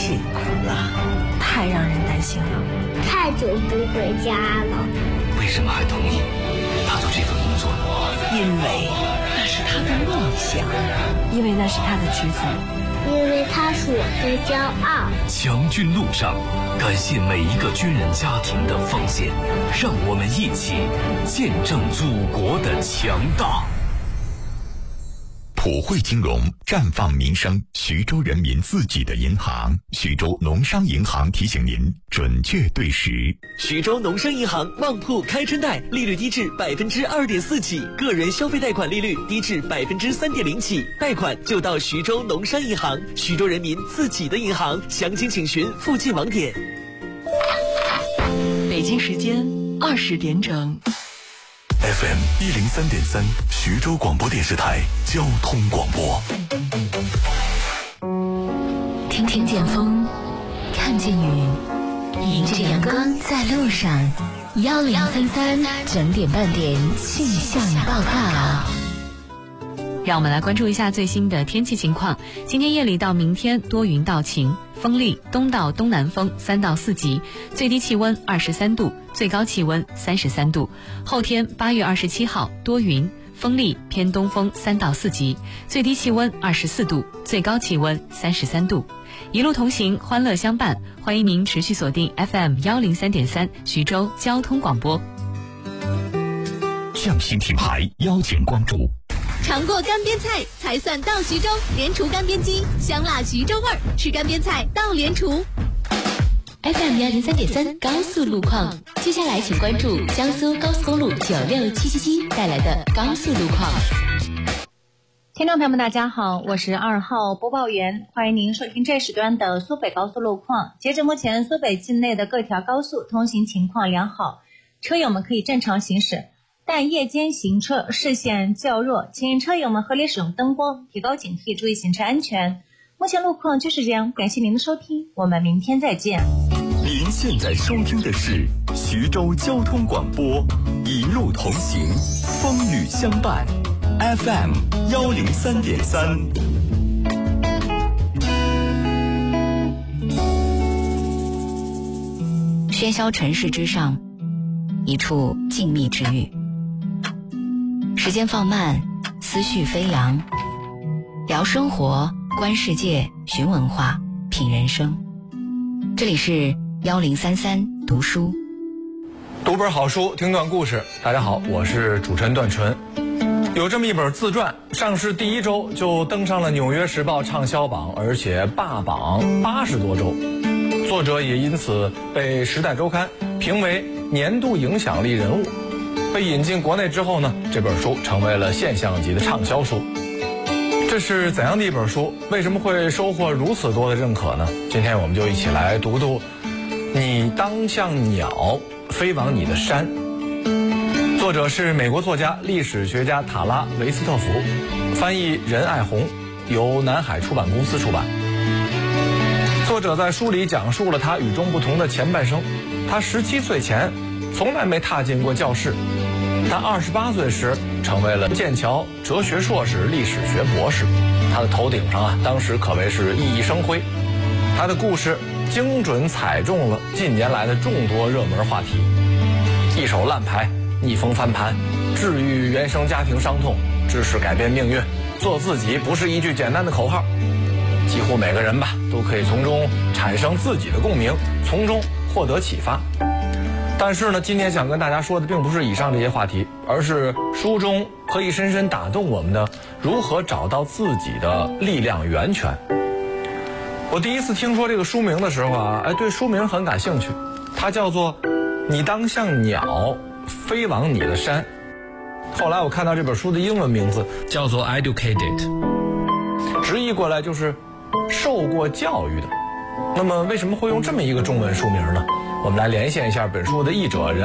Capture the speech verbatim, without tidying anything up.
辛苦了，太让人担心了。 太久不回家了。 为什么还同意他做这份工作？ 因为那是他的梦想，因为那是他的职责， 因为他是我的骄傲。 强军路上，感谢每一个军人家庭的奉献，让我们一起见证祖国的强大。 普惠金融，绽放民生，徐州人民自己的银行。徐州农商银行提醒您准确对时。 徐州农商银行旺铺开春贷，利率低至百分之二点四起，个人消费贷款利率低至百分之三点零起，贷款就到徐州农商银行，徐州人民自己的银行。详情请询附近网点。 北京时间二十点整。 F M 一零三点三，徐州广播电视台交通广播。 听听见风，看见雨，迎着阳光在路上。幺零三三整点半点气象报告。 让我们来关注一下最新的天气情况。今天夜里到明天多云到晴，风力东到东南风三到四级，最低气温二十三度，最高气温三十三度。后天八月二十七号多云，风力偏东风三到四级，最低气温二十四度，最高气温三十三度。一路同行，欢乐相伴，欢迎您持续锁定 F M 幺零三点三徐州交通广播。 匠心品牌邀请关注。 尝过干煸菜才算到徐州，莲厨干煸鸡，香辣徐州味儿，吃干煸菜到莲厨。 F M 幺零三点三高速路况，接下来请关注江苏高速公路九六七七七带来的高速路况。 听众朋友们大家好，我是二号播报员，欢迎您收听这时段的苏北高速路况。截至目前，苏北境内的各条高速通行情况良好，车友们可以正常行驶，但夜间行车视线较弱，请车友们合理使用灯光，提高警惕，注意行车安全。目前路况就是这样，感谢您的收听，我们明天再见。 您现在收听的是徐州交通广播，一路同行，风雨相伴 ，F M 幺零三点三。 喧嚣尘世之上，一处静谧之域。时间放慢，思绪飞扬，聊生活，观世界，寻文化，品人生。这里是幺零三三读书， 读本好书，听段故事。大家好，我是主持人段纯。有这么一本自传，上市第一周就登上了《纽约时报》畅销榜，而且霸榜八十多周。作者也因此被《时代周刊》评为年度影响力人物。被引进国内之后呢，这本书成为了现象级的畅销书。这是怎样的一本书？为什么会收获如此多的认可呢？今天我们就一起来读读你当像鸟飞往你的山。作者是美国作家、历史学家塔拉·维斯特福，翻译任爱红，由南海出版公司出版。作者在书里讲述了他与众不同的前半生。他十七岁前从来没踏进过教室，他二十八岁时成为了剑桥哲学硕士、历史学博士。他的头顶上啊，当时可谓是熠熠生辉。他的故事精准踩中了近年来的众多热门话题：一手烂牌、逆风翻盘、治愈原生家庭伤痛、知识改变命运、做自己不是一句简单的口号。几乎每个人吧，都可以从中产生自己的共鸣，从中获得启发。但是呢，今天想跟大家说的并不是以上这些话题，而是书中可以深深打动我们的如何找到自己的力量源泉。我第一次听说这个书名的时候啊，哎，对书名很感兴趣，它叫做《你当像鸟飞往你的山》。后来我看到这本书的英文名字叫做 Educated， 直译过来就是受过教育的。那么为什么会用这么一个中文书名呢？我们来连线一下本书的译者任